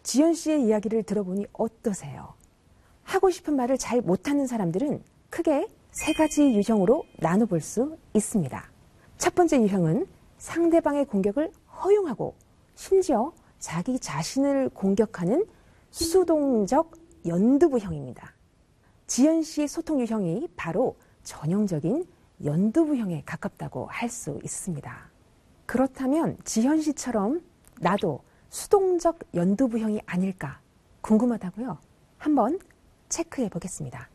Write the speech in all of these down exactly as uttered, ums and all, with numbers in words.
지연 씨의 이야기를 들어보니 어떠세요? 하고 싶은 말을 잘 못하는 사람들은 크게 세 가지 유형으로 나눠볼 수 있습니다. 첫 번째 유형은 상대방의 공격을 허용하고 심지어 자기 자신을 공격하는 수동적 연두부형입니다. 지연 씨의 소통 유형이 바로 전형적인 연두부형에 가깝다고 할 수 있습니다. 그렇다면 지연 씨처럼 나도 수동적 연두부형이 아닐까 궁금하다고요? 한번 체크해 보겠습니다.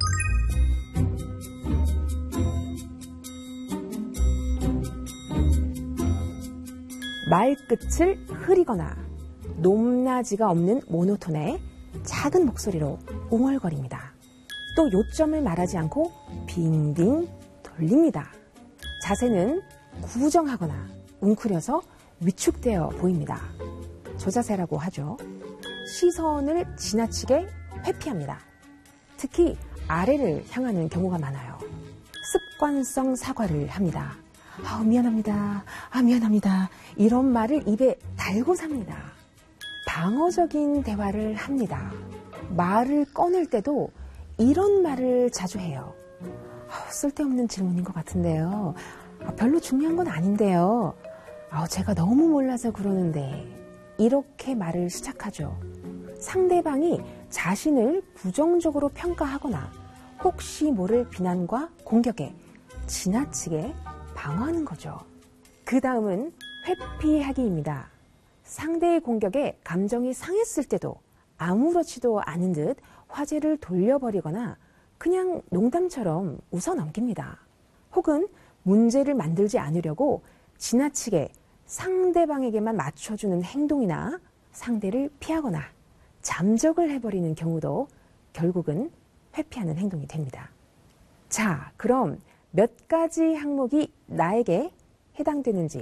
말끝을 흐리거나 높낮이가 없는 모노톤의 작은 목소리로 웅얼거립니다. 또 요점을 말하지 않고 빙빙 돌립니다. 자세는 구부정하거나 웅크려서 위축되어 보입니다. 저자세라고 하죠. 시선을 지나치게 회피합니다. 특히 아래를 향하는 경우가 많아요. 습관성 사과를 합니다. 아, 미안합니다. 아, 미안합니다. 이런 말을 입에 달고 삽니다. 방어적인 대화를 합니다. 말을 꺼낼 때도 이런 말을 자주 해요. 아, 쓸데없는 질문인 것 같은데요. 아, 별로 중요한 건 아닌데요. 아, 제가 너무 몰라서 그러는데. 이렇게 말을 시작하죠. 상대방이 자신을 부정적으로 평가하거나 혹시 모를 비난과 공격에 지나치게 방어하는 거죠. 그 다음은 회피하기입니다. 상대의 공격에 감정이 상했을 때도 아무렇지도 않은 듯 화제를 돌려버리거나 그냥 농담처럼 웃어넘깁니다. 혹은 문제를 만들지 않으려고 지나치게 상대방에게만 맞춰주는 행동이나 상대를 피하거나 잠적을 해버리는 경우도 결국은 회피하는 행동이 됩니다. 자, 그럼 몇 가지 항목이 나에게 해당되는지